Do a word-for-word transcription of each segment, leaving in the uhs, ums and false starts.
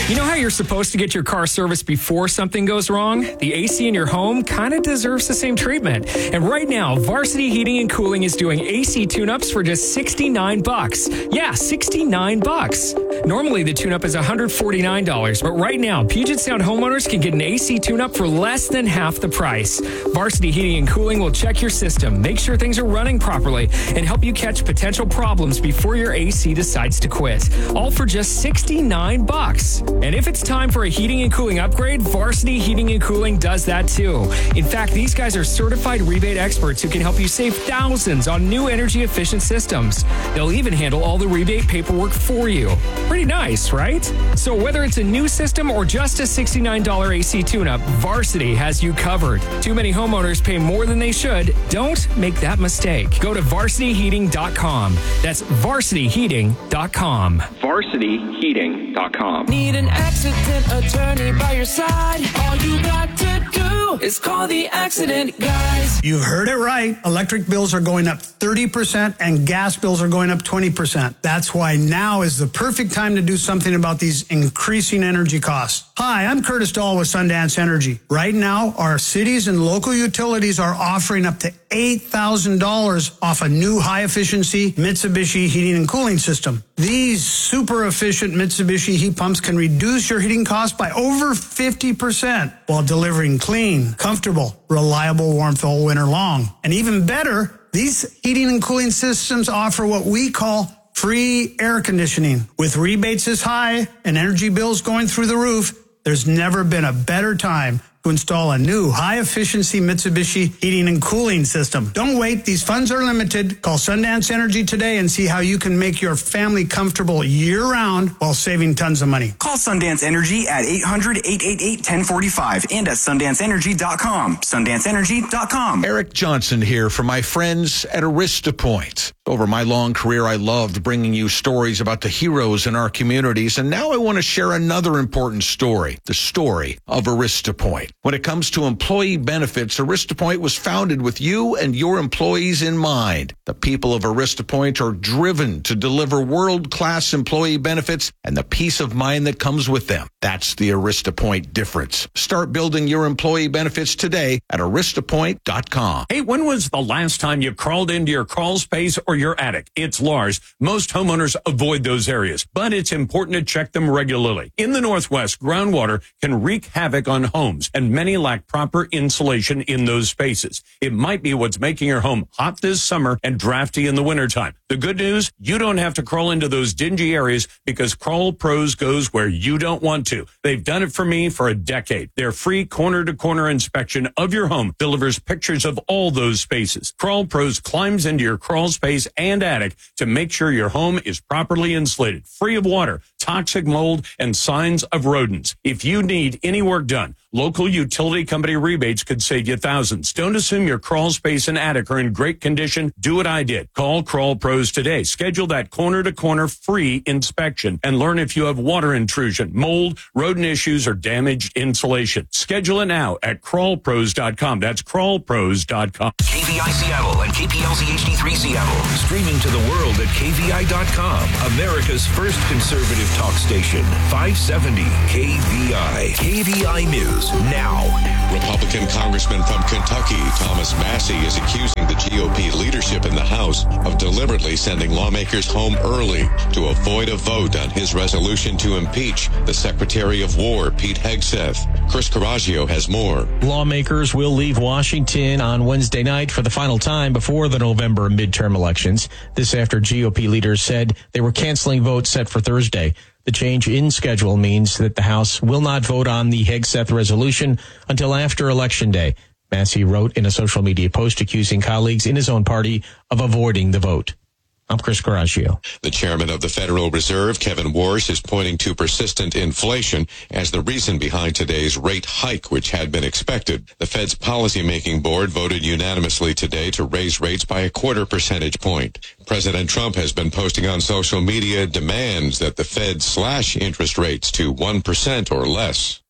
You know how you're supposed to get your car serviced before something goes wrong? The A C in your home kind of deserves the same treatment. And right now, Varsity Heating and Cooling is doing A C tune-ups for just sixty-nine bucks. Yeah, sixty-nine bucks. Normally, the tune-up is one hundred forty-nine dollars, but right now, Puget Sound homeowners can get an A C tune-up for less than half the price. Varsity Heating and Cooling will check your system, make sure things are running properly, and help you catch potential problems before your A C decides to quit. All for just sixty-nine bucks. And if it's time for a heating and cooling upgrade, Varsity Heating and Cooling does that too. In fact, these guys are certified rebate experts who can help you save thousands on new energy efficient systems. They'll even handle all the rebate paperwork for you. Pretty nice, right? So whether it's a new system or just a sixty-nine dollars A C tune-up, Varsity has you covered. Too many homeowners pay more than they should. Don't make that mistake. Go to varsity heating dot com. That's varsity heating dot com. varsity heating dot com. Need an accident attorney by your side? All you got to do is call the accident guys. You've heard it right. Electric bills are going up thirty percent and gas bills are going up twenty percent. That's why now is the perfect time to do something about these increasing energy costs. Hi, I'm Curtis Dahl with Sundance Energy. Right now, our cities and local utilities are offering up to eight thousand dollars off a new high-efficiency Mitsubishi heating and cooling system. These super efficient Mitsubishi heat pumps can reduce your heating costs by over fifty percent while delivering clean, comfortable, reliable warmth all winter long. And even better, these heating and cooling systems offer what we call free air conditioning. With rebates as high and energy bills going through the roof, there's never been a better time to install a new high-efficiency Mitsubishi heating and cooling system. Don't wait. These funds are limited. Call Sundance Energy today and see how you can make your family comfortable year-round while saving tons of money. Call Sundance Energy at eight hundred, eight eight eight, one zero four five and at sundance energy dot com. sundance energy dot com. Eric Johnson here for my friends at Arista Point. Over my long career, I loved bringing you stories about the heroes in our communities, and now I want to share another important story, the story of Arista Point. When it comes to employee benefits, Arista Point was founded with you and your employees in mind. The people of Arista Point are driven to deliver world-class employee benefits and the peace of mind that comes with them. That's the Arista Point difference. Start building your employee benefits today at arista point dot com. Hey, when was the last time you crawled into your crawl space or your attic? It's Lars. Most homeowners avoid those areas, but it's important to check them regularly. In the Northwest, groundwater can wreak havoc on homes, and many lack proper insulation in those spaces. It might be what's making your home hot this summer and drafty in the wintertime. The good news, you don't have to crawl into those dingy areas because Crawl Pros goes where you don't want to. They've done it for me for a decade. Their free corner-to-corner inspection of your home delivers pictures of all those spaces. Crawl Pros climbs into your crawl space and attic to make sure your home is properly insulated, free of water, toxic mold, and signs of rodents. If you need any work done, local utility company rebates could save you thousands. Don't assume your crawl space and attic are in great condition. Do what I did. Call Crawl Pros today. Schedule that corner-to-corner free inspection and learn if you have water intrusion, mold, rodent issues, or damaged insulation. Schedule it now at crawl pros dot com. That's crawl pros dot com. K V I Seattle and K P L Z H D three Seattle. Streaming to the world at K V I dot com. America's first conservative talk station. five seventy K V I. K V I News now. Republican Congressman from Kentucky, Thomas Massie, is accusing the G O P leadership in the House of deliberately sending lawmakers home early to avoid a vote on his resolution to impeach the Secretary of War, Pete Hegseth. Chris Coraggio has more. Lawmakers will leave Washington on Wednesday night for the final time before the November midterm elections. This after G O P leaders said they were canceling votes set for Thursday. The change in schedule means that the House will not vote on the Hegseth resolution until after Election Day. Massie wrote in a social media post accusing colleagues in his own party of avoiding the vote. I'm Chris Coraggio. The chairman of the Federal Reserve, Kevin Warsh, is pointing to persistent inflation as the reason behind today's rate hike, which had been expected. The Fed's policymaking board voted unanimously today to raise rates by a quarter percentage point. President Trump has been posting on social media demands that the Fed slash interest rates to one percent or less.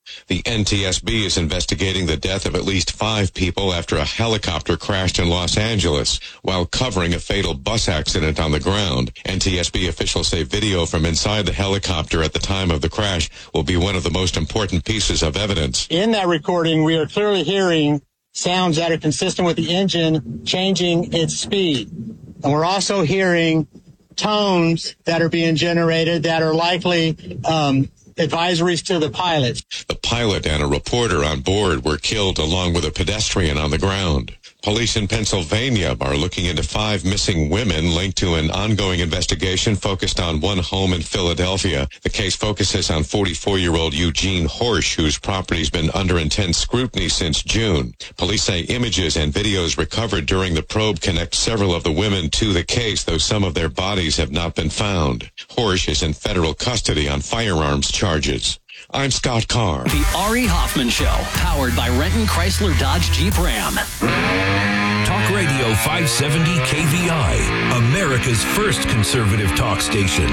The N T S B is investigating the death of at least five people after a helicopter crashed in Los Angeles while covering a fatal bus accident on the ground. N T S B officials say video from inside the helicopter at the time of the crash will be one of the most important pieces of evidence. In that recording, we are clearly hearing sounds that are consistent with the engine changing its speed. And we're also hearing tones that are being generated that are likely um, advisories to the pilots. The pilot and a reporter on board were killed along with a pedestrian on the ground. Police in Pennsylvania are looking into five missing women linked to an ongoing investigation focused on one home in Philadelphia. The case focuses on forty-four-year-old Eugene Horsch, whose property's been under intense scrutiny since June. Police say images and videos recovered during the probe connect several of the women to the case, though some of their bodies have not been found. Horsch is in federal custody on firearms charges. I'm Scott Carr. The Ari Hoffman Show, powered by Renton Chrysler Dodge Jeep Ram. Talk Radio five seventy K V I, America's first conservative talk station.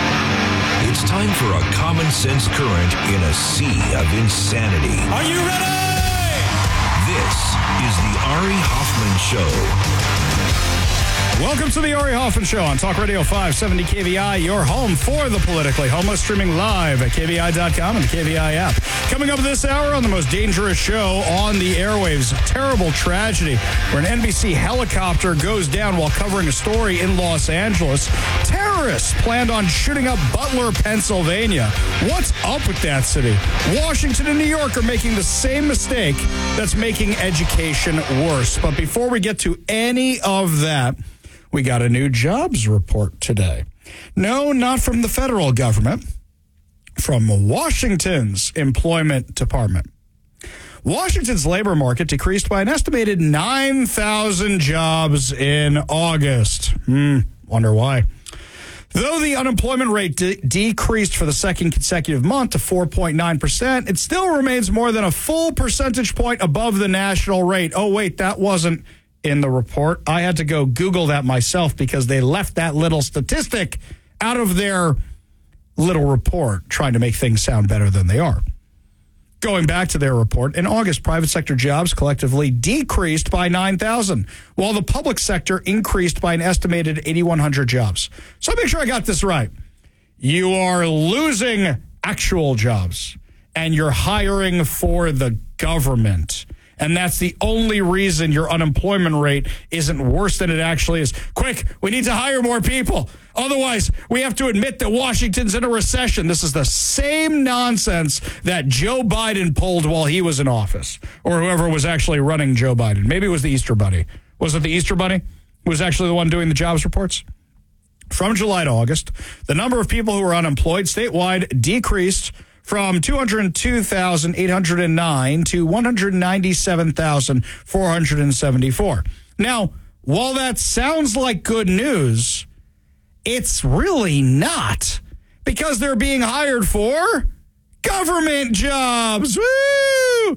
It's time for a common sense current in a sea of insanity. Are you ready? This is the Ari Hoffman Show. Welcome to the Ari Hoffman Show on Talk Radio five seventy K V I, your home for the politically homeless, streaming live at K V I dot com and the K V I app. Coming up this hour on the most dangerous show on the airwaves, a terrible tragedy where an N B C helicopter goes down while covering a story in Los Angeles. Terrorists planned on shooting up Butler, Pennsylvania. What's up with that city? Washington and New York are making the same mistake that's making education worse. But before we get to any of that, we got a new jobs report today. No, not from the federal government, from Washington's employment department. Washington's labor market decreased by an estimated nine thousand jobs in August. Hmm, wonder why. Though the unemployment rate de- decreased for the second consecutive month to four point nine percent, it still remains more than a full percentage point above the national rate. Oh, wait, that wasn't in the report. I had to go Google that myself because they left that little statistic out of their little report, trying to make things sound better than they are. Going back to their report, in August, private sector jobs collectively decreased by nine thousand, while the public sector increased by an estimated eight thousand one hundred jobs. So make sure I got this right. You are losing actual jobs, and you're hiring for the government. And that's the only reason your unemployment rate isn't worse than it actually is. Quick, we need to hire more people. Otherwise, we have to admit that Washington's in a recession. This is the same nonsense that Joe Biden pulled while he was in office, or whoever was actually running Joe Biden. Maybe it was the Easter Bunny. Was it the Easter Bunny who was actually the one doing the jobs reports? From July to August, the number of people who were unemployed statewide decreased from two hundred two thousand eight hundred nine to one hundred ninety-seven thousand four hundred seventy-four. Now, while that sounds like good news, it's really not, because they're being hired for government jobs. Woo!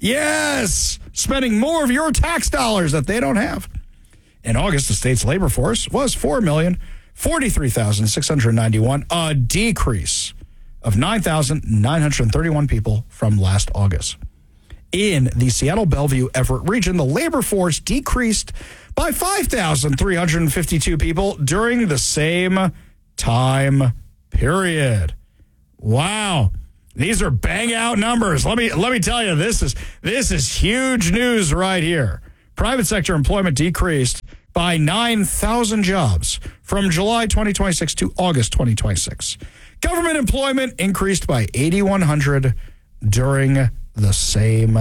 Yes, spending more of your tax dollars that they don't have. In August, the state's labor force was four million forty-three thousand six hundred ninety-one, a decrease of nine thousand nine hundred thirty-one people from last August. In the Seattle-Bellevue Everett region, the labor force decreased by five thousand three hundred fifty-two people during the same time period. Wow. These are bang out numbers. Let me let me tell you, this is this is huge news right here. Private sector employment decreased by nine thousand jobs from July twenty twenty-six to August twenty twenty-six. Government employment increased by eight thousand one hundred during the same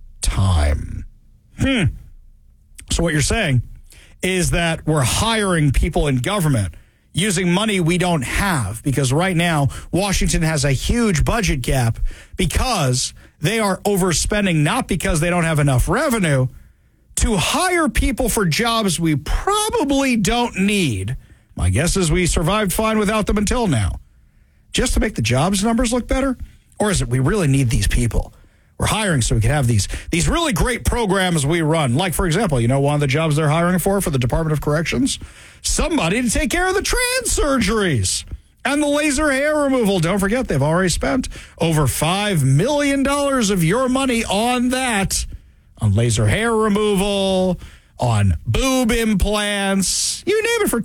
time. Hmm. So what you're saying is that we're hiring people in government using money we don't have, because right now Washington has a huge budget gap because they are overspending, not because they don't have enough revenue, to hire people for jobs we probably don't need. My guess is we survived fine without them until now. Just to make the jobs numbers look better? Or is it we really need these people? We're hiring so we can have these these really great programs we run. Like, for example, you know, one of the jobs they're hiring for, for the Department of Corrections? Somebody to take care of the trans surgeries. And the laser hair removal. Don't forget, they've already spent over five million dollars of your money on that. On laser hair removal, on boob implants, you name it, for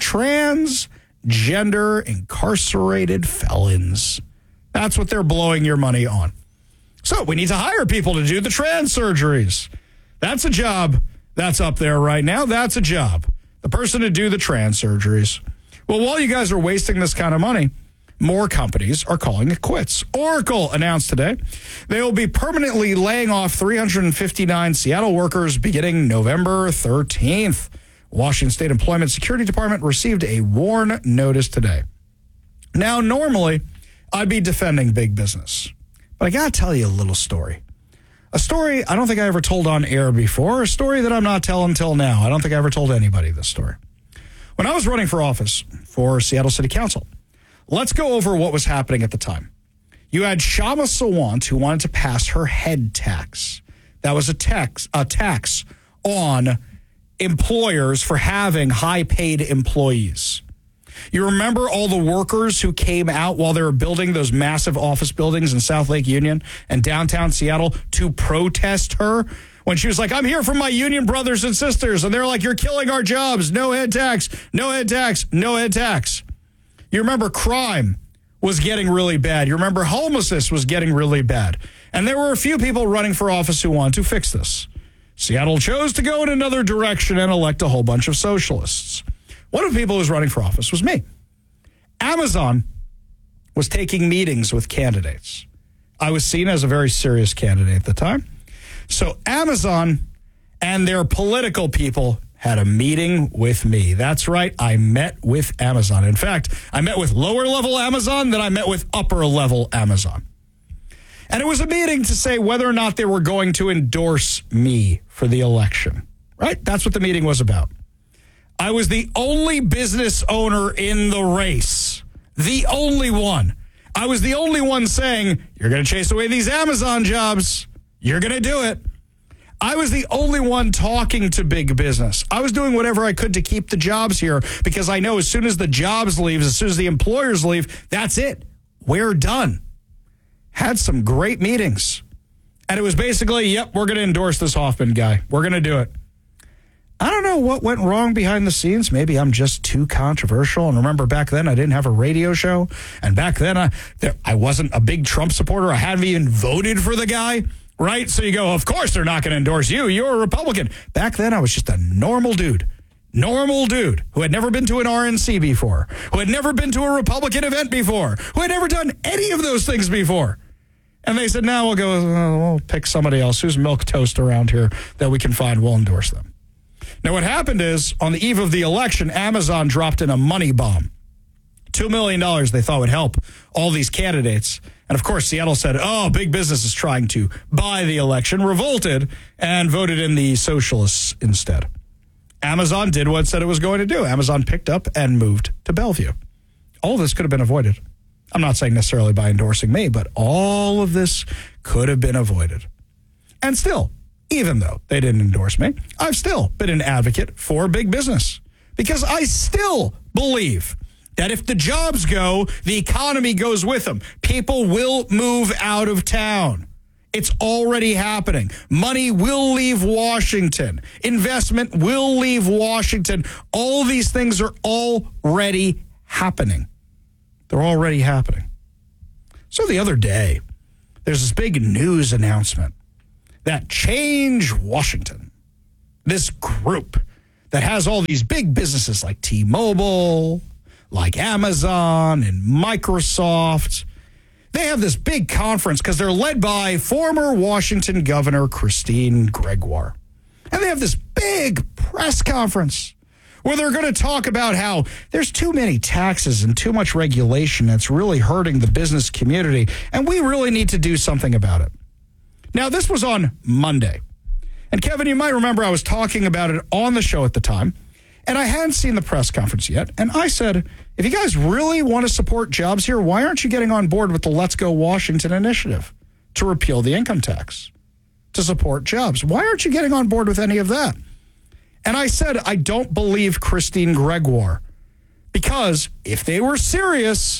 transgender incarcerated felons. That's what they're blowing your money on. So we need to hire people to do the trans surgeries. That's a job that's up there right now. That's a job. The person to do the trans surgeries. Well, while you guys are wasting this kind of money, more companies are calling it quits. Oracle announced today they will be permanently laying off three hundred fifty-nine Seattle workers beginning November thirteenth. Washington State Employment Security Department received a WARN notice today. Now, normally, I'd be defending big business, but I got to tell you a little story. A story I don't think I ever told on air before, a story that I'm not telling till now. I don't think I ever told anybody this story. When I was running for office for Seattle City Council, let's go over what was happening at the time. You had Shama Sawant, who wanted to pass her head tax. That was a tax, a tax on employers for having high-paid employees. You remember all the workers who came out while they were building those massive office buildings in South Lake Union and downtown Seattle to protest her? When she was like, I'm here for my union brothers and sisters. And they're like, you're killing our jobs. No head tax, no head tax, no head tax. You remember crime was getting really bad. You remember homelessness was getting really bad. And there were a few people running for office who wanted to fix this. Seattle chose to go in another direction and elect a whole bunch of socialists. One of the people who was running for office was me. Amazon was taking meetings with candidates. I was seen as a very serious candidate at the time. So Amazon and their political people had a meeting with me. That's right. I met with Amazon. In fact, I met with lower level Amazon, then I met with upper level Amazon. And it was a meeting to say whether or not they were going to endorse me for the election. Right? That's what the meeting was about. I was the only business owner in the race. The only one. I was the only one saying, you're going to chase away these Amazon jobs. You're going to do it. I was the only one talking to big business. I was doing whatever I could to keep the jobs here because I know as soon as the jobs leave, as soon as the employers leave, that's it. We're done. Had some great meetings. And it was basically, yep, we're going to endorse this Hoffman guy. We're going to do it. I don't know what went wrong behind the scenes. Maybe I'm just too controversial. And remember, back then, I didn't have a radio show. And back then, I, there, I wasn't a big Trump supporter. I hadn't even voted for the guy. Right? So you go, of course they're not going to endorse you. You're a Republican. Back then, I was just a normal dude. Normal dude who had never been to an R N C before, who had never been to a Republican event before, who had never done any of those things before. And they said, now we'll go, uh, we'll pick somebody else who's milk toast around here that we can find. We'll endorse them. Now, what happened is, on the eve of the election, Amazon dropped in a money bomb. Two million dollars they thought would help all these candidates. And, of course, Seattle said, oh, big business is trying to buy the election, revolted, and voted in the socialists instead. Amazon did what it said it was going to do. Amazon picked up and moved to Bellevue. All of this could have been avoided. I'm not saying necessarily by endorsing me, but all of this could have been avoided. And still, even though they didn't endorse me, I've still been an advocate for big business because I still believe that if the jobs go, the economy goes with them. People will move out of town. It's already happening. Money will leave Washington. Investment will leave Washington. All these things are already happening. They're already happening. So the other day, there's this big news announcement that Change Washington, this group that has all these big businesses like T-Mobile, like Amazon and Microsoft, they have this big conference because they're led by former Washington Governor Christine Gregoire. And they have this big press conference where they're going to talk about how there's too many taxes and too much regulation that's really hurting the business community, and we really need to do something about it. Now, this was on Monday. And Kevin, you might remember I was talking about it on the show at the time, and I hadn't seen the press conference yet. And I said, if you guys really want to support jobs here, why aren't you getting on board with the Let's Go Washington initiative to repeal the income tax, to support jobs? Why aren't you getting on board with any of that? And I said, I don't believe Christine Gregoire, because if they were serious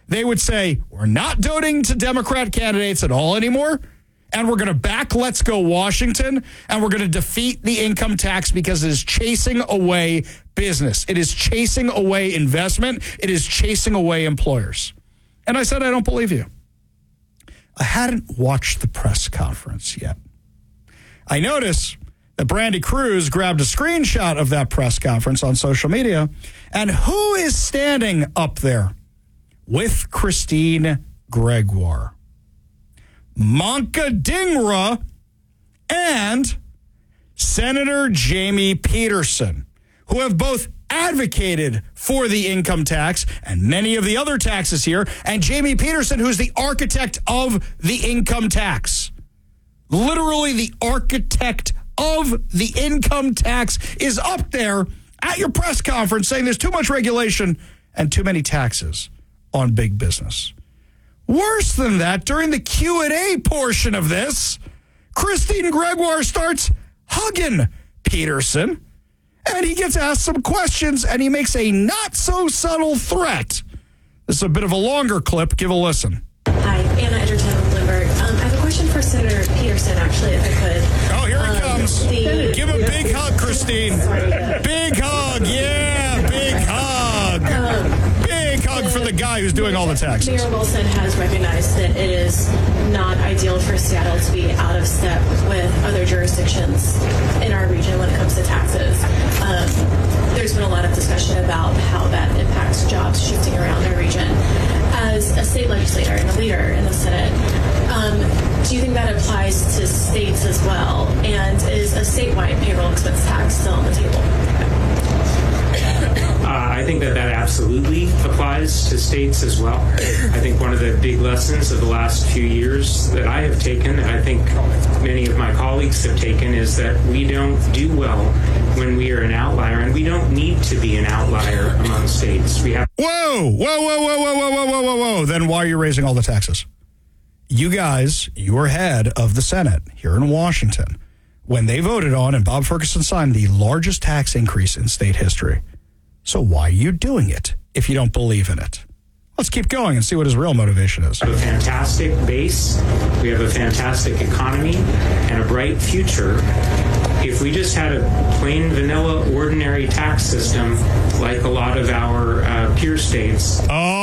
they would say, we're not donating to Democrat candidates at all anymore, and we're going to back Let's Go Washington, and we're going to defeat the income tax because it is chasing away business. It is chasing away investment. It is chasing away employers. And I said, I don't believe you. I hadn't watched the press conference yet. I notice that Brandy Cruz grabbed a screenshot of that press conference on social media, and who is standing up there with Christine Gregoire? Manka Dhingra and Senator Jamie Peterson, who have both advocated for the income tax and many of the other taxes here, and Jamie Peterson, who's the architect of the income tax. Literally the architect of the income tax is up there at your press conference saying there's too much regulation and too many taxes on big business. Worse than that, during the Q and A portion of this, Christine Gregoire starts hugging Peterson, and he gets asked some questions, and he makes a not-so-subtle threat. This is a bit of a longer clip. Give a listen. Hi, Anna Edgerton with Bloomberg. Um, I have a question for Senator Peterson, actually, if I could. Oh, here it um, comes. The, Give a big hug, Christine. Big hug, yeah, big hug. Um, big hug for the guy who's doing all the taxes. Mayor Wilson has recognized that it is not ideal for Seattle to be out of step with other jurisdictions in our region when it comes to taxes. Um, there's been a lot of discussion about how that impacts jobs shifting around our region. As a state legislator and a leader in the Senate, um, do you think that applies to states as well? And is a statewide payroll expense tax still on the table? Uh, I think that that absolutely applies to states as well. I think one of the big lessons of the last few years that I have taken, and I think many of my colleagues have taken, is that we don't do well when we are an outlier, and we don't need to be an outlier among states. We have. Whoa, whoa, whoa, whoa, whoa, whoa, whoa, whoa, whoa. Then why are you raising all the taxes? You guys, you are head of the Senate here in Washington when they voted on and Bob Ferguson signed the largest tax increase in state history. So why are you doing it if you don't believe in it? Let's keep going and see what his real motivation is. We have a fantastic base. We have a fantastic economy and a bright future. If we just had a plain vanilla ordinary tax system like a lot of our uh, peer states.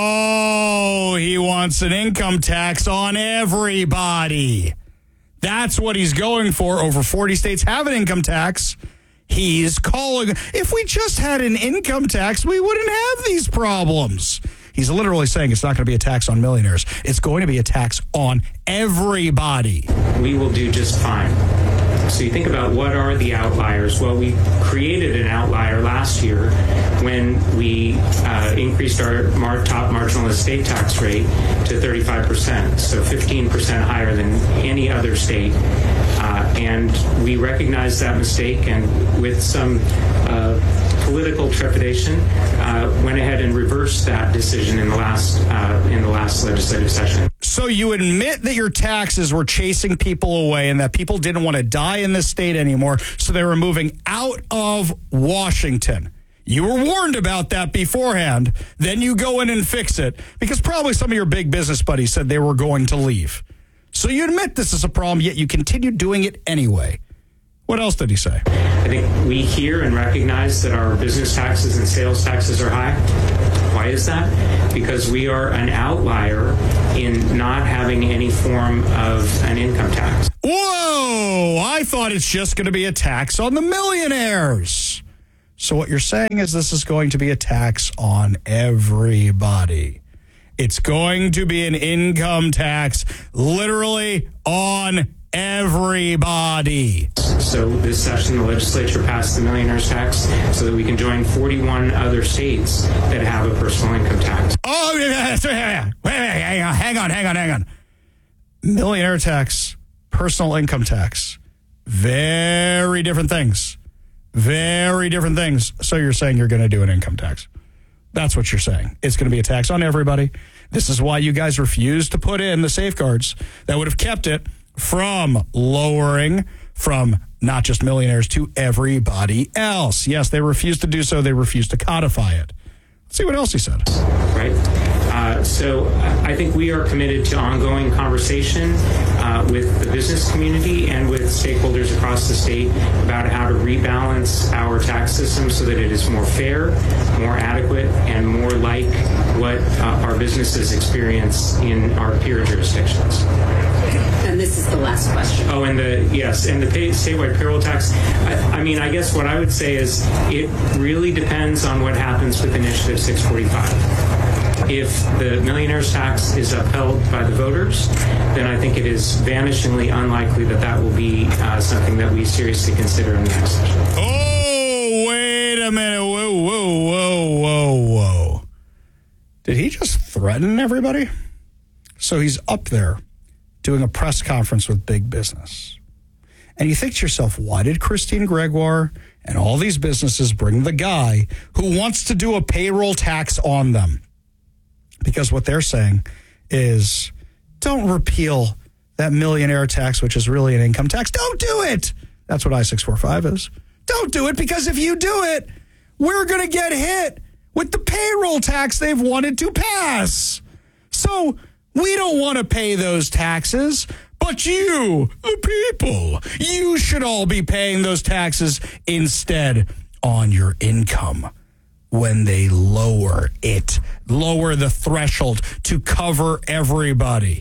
Oh, he wants an income tax on everybody. That's what he's going for. Over forty states have an income tax. He's calling, if we just had an income tax, we wouldn't have these problems. He's literally saying it's not going to be a tax on millionaires. It's going to be a tax on everybody. We will do just fine. So you think about what are the outliers? Well, we created an outlier last year when we uh, increased our mar- top marginal estate tax rate to thirty-five percent, so fifteen percent higher than any other state. Uh, and we recognized that mistake, and with some uh, political trepidation, uh, went ahead and reversed that decision in the last uh, in the last legislative session. So you admit that your taxes were chasing people away and that people didn't want to die in this state anymore, so they were moving out of Washington. You were warned about that beforehand. Then you go in and fix it because probably some of your big business buddies said they were going to leave. So you admit this is a problem, yet you continue doing it anyway. What else did he say? I think we hear and recognize that our business taxes and sales taxes are high. Why is that? Because we are an outlier in not having any form of an income tax. Whoa! I thought it's just going to be a tax on the millionaires. So what you're saying is this is going to be a tax on everybody. It's going to be an income tax literally on everybody. So this session, the legislature passed the millionaire's tax so that we can join forty-one other states that have a personal income tax. Oh, yeah, yeah, yeah. Hang on, hang on, hang on. Millionaire tax, personal income tax. Very different things. Very different things. So you're saying you're going to do an income tax. That's what you're saying. It's going to be a tax on everybody. This is why you guys refused to put in the safeguards that would have kept it from lowering from not just millionaires to everybody else. Yes, they refused to do so. They refused to codify it. Let's see what else he said. Right. Uh, so I think we are committed to ongoing conversation uh, with the business community and with stakeholders across the state about how to rebalance our tax system so that it is more fair, more adequate, and more like what uh, our businesses experience in our peer jurisdictions. And this is the last question. Oh, and the, yes, and the pay, statewide payroll tax, I, I mean, I guess what I would say is it really depends on what happens with Initiative six forty-five. If the millionaire's tax is upheld by the voters, then I think it is vanishingly unlikely that that will be uh, something that we seriously consider in the next session. Oh, wait a minute. Whoa, whoa, whoa, whoa, whoa. Did he just threaten everybody? So he's up there doing a press conference with big business. And you think to yourself, why did Christine Gregoire and all these businesses bring the guy who wants to do a payroll tax on them? Because what they're saying is, don't repeal that millionaire tax, which is really an income tax. Don't do it. That's what I six forty-five is. Don't do it, because if you do it, we're going to get hit with the payroll tax they've wanted to pass. So we don't want to pay those taxes, but you, the people, you should all be paying those taxes instead on your income when they lower it, lower the threshold to cover everybody.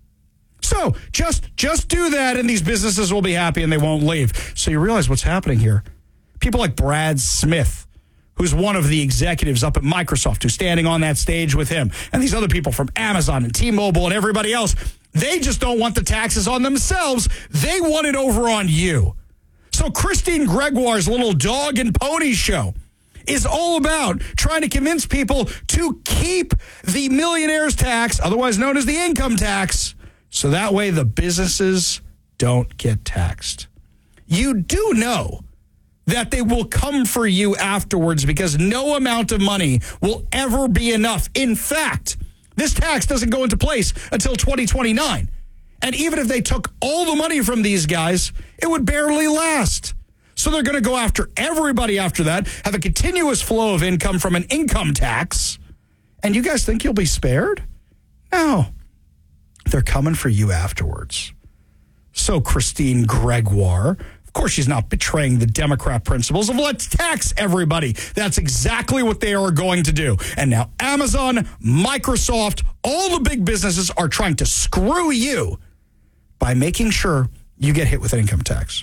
So just, just do that and these businesses will be happy and they won't leave. So you realize what's happening here. People like Brad Smith, who's one of the executives up at Microsoft, who's standing on that stage with him, and these other people from Amazon and T-Mobile and everybody else, they just don't want the taxes on themselves. They want it over on you. So Christine Gregoire's little dog and pony show is all about trying to convince people to keep the millionaire's tax, otherwise known as the income tax, so that way the businesses don't get taxed. You do know that they will come for you afterwards because no amount of money will ever be enough. In fact, this tax doesn't go into place until twenty twenty-nine. And even if they took all the money from these guys, it would barely last. So they're going to go after everybody after that, have a continuous flow of income from an income tax. And you guys think you'll be spared? No. They're coming for you afterwards. So Christine Gregoire, of course, she's not betraying the Democrat principles of let's tax everybody. That's exactly what they are going to do. And now Amazon, Microsoft, all the big businesses are trying to screw you by making sure you get hit with an income tax.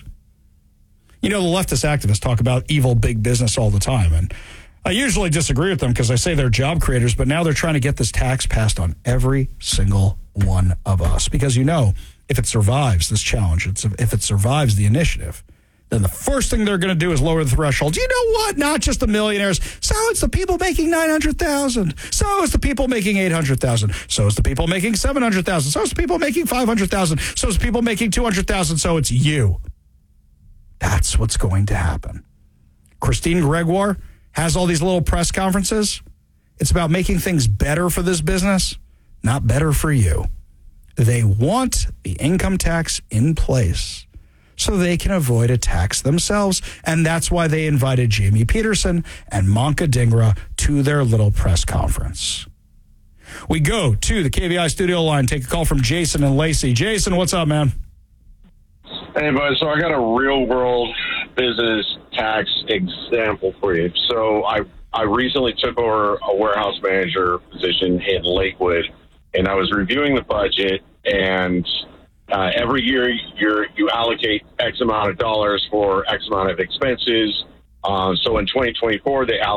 You know, the leftist activists talk about evil big business all the time. And I usually disagree with them because I say they're job creators, but now they're trying to get this tax passed on every single one of us. Because, you know, if it survives this challenge, it's, if it survives the initiative, then the first thing they're going to do is lower the threshold. You know what? Not just the millionaires. So it's the people making nine hundred thousand dollars. So it's the people making eight hundred thousand dollars. So it's the people making seven hundred thousand dollars. So it's the people making five hundred thousand dollars. So it's the people making two hundred thousand dollars. So it's you. That's what's going to happen. Christine Gregoire has all these little press conferences. It's about making things better for this business, not better for you. They want the income tax in place so they can avoid a tax themselves. And that's why they invited Jamie Peterson and Manka Dhingra to their little press conference. We go to the K V I studio line, take a call from Jason and Lacey. Jason, what's up, man? Hey, bud. So I got a real-world business tax example for you. So I I recently took over a warehouse manager position in Lakewood, and I was reviewing the budget, and uh, every year you're, you allocate X amount of dollars for X amount of expenses. Uh, so in twenty twenty-four, they allocated